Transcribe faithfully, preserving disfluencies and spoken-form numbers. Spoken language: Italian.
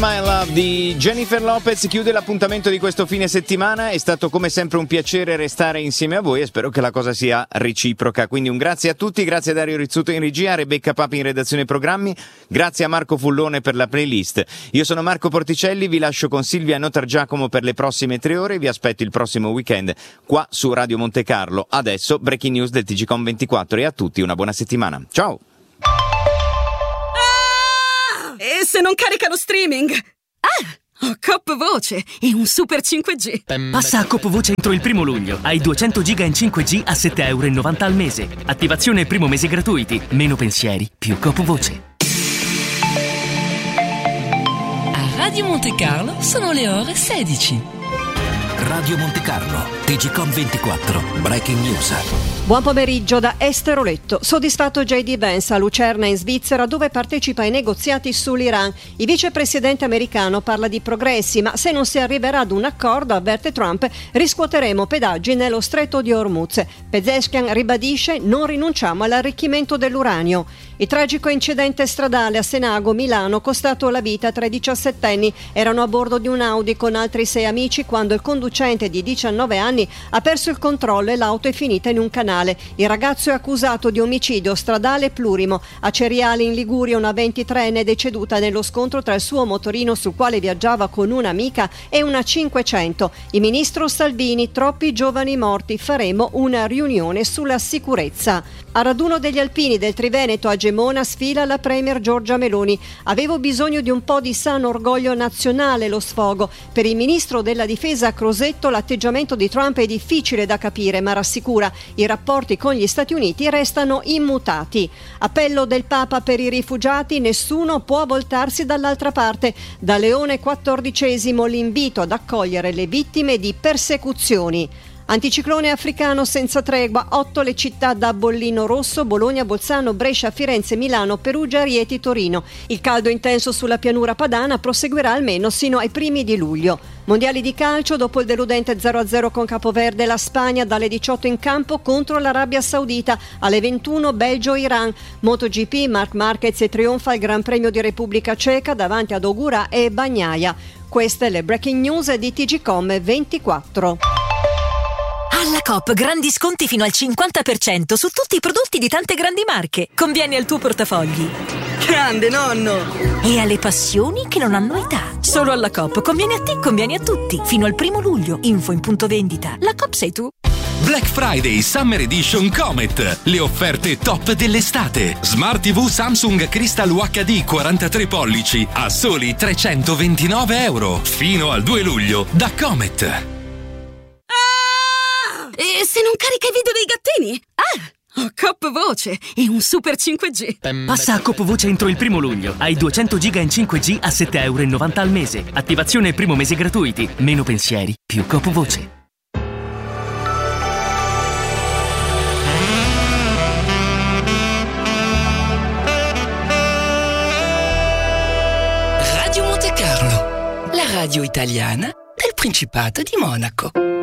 My Love di Jennifer Lopez chiude l'appuntamento di questo fine settimana. È stato come sempre un piacere restare insieme a voi e spero che la cosa sia reciproca. Quindi un grazie a tutti, grazie a Dario Rizzuto in regia, a Rebecca Papi in redazione programmi, grazie a Marco Fullone per la playlist. Io sono Marco Porticelli, vi lascio con Silvia Notargiacomo per le prossime tre ore, vi aspetto il prossimo weekend qua su Radio Monte Carlo. Adesso breaking news del T G Com ventiquattro e a tutti una buona settimana. Ciao! E se non carica lo streaming? Ah, ho Coop Voce e un super cinque G. Passa a Coop Voce entro il primo luglio. Hai duecento giga in cinque G a sette virgola novanta euro al mese. Attivazione e primo mese gratuiti. Meno pensieri, più Coop Voce. A Radio Monte Carlo sono le ore sedici. Radio Monte Carlo, T G Com ventiquattro, Breaking News. Buon pomeriggio da Esteroletto. Soddisfatto J D Vance a Lucerna in Svizzera, dove partecipa ai negoziati sull'Iran. Il vicepresidente americano parla di progressi, ma se non si arriverà ad un accordo, avverte Trump, riscuoteremo pedaggi nello stretto di Hormuz. Pezeshkian ribadisce: non rinunciamo all'arricchimento dell'uranio. Il tragico incidente stradale a Senago, Milano, costato la vita a tre diciassettenni. Erano a bordo di un Audi con altri sei amici quando il conducente di diciannove anni ha perso il controllo e l'auto è finita in un canale. Il ragazzo è accusato di omicidio stradale plurimo. A Ceriali in Liguria una ventitreenne è deceduta nello scontro tra il suo motorino sul quale viaggiava con un'amica e una cinquecento. Il ministro Salvini: troppi giovani morti, faremo una riunione sulla sicurezza. A raduno degli alpini del Triveneto a Gemona sfila la premier Giorgia Meloni. Avevo bisogno di un po' di sano orgoglio nazionale, lo sfogo. Per il ministro della difesa Crosetto l'atteggiamento di Trump è difficile da capire, ma rassicura: i rapporti con gli Stati Uniti restano immutati. Appello del Papa per i rifugiati: nessuno può voltarsi dall'altra parte. Da Leone quattordicesimo l'invito ad accogliere le vittime di persecuzioni. Anticiclone africano senza tregua, otto le città da bollino rosso: Bologna, Bolzano, Brescia, Firenze, Milano, Perugia, Rieti, Torino. Il caldo intenso sulla pianura padana proseguirà almeno sino ai primi di luglio. Mondiali di calcio: dopo il deludente zero a zero con Capoverde, la Spagna dalle diciotto in campo contro l'Arabia Saudita. Alle ventuno Belgio-Iran. MotoGP: Marc Marquez e trionfa il Gran Premio di Repubblica Ceca davanti ad Ogura e Bagnaia. Queste le breaking news di T G Com ventiquattro. Alla Coop grandi sconti fino al cinquanta per cento su tutti i prodotti di tante grandi marche. Conviene al tuo portafogli. Grande nonno! E alle passioni che non hanno età. Solo alla Coop conviene a te, conviene a tutti. Fino al primo luglio. Info in punto vendita. La Coop sei tu. Black Friday Summer Edition Comet. Le offerte top dell'estate. Smart T V Samsung Crystal U H D quarantatré pollici a soli trecentoventinove euro. Fino al due luglio da Comet. E se non carica i video dei gattini? Ah, ho Coop Voce e un super cinque G. Passa a Coop Voce entro il primo luglio. Hai duecento giga in cinque G a sette virgola novanta euro al mese. Attivazione e primo mese gratuiti. Meno pensieri, più Coop Voce. Radio Monte Carlo, la radio italiana del Principato di Monaco.